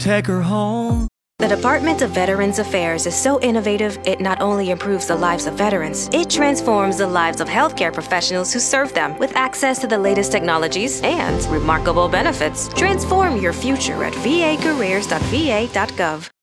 Take her home. The Department of Veterans Affairs is so innovative, it not only improves the lives of veterans, it transforms the lives of healthcare professionals who serve them with access to the latest technologies and remarkable benefits. Transform your future at vacareers.va.gov.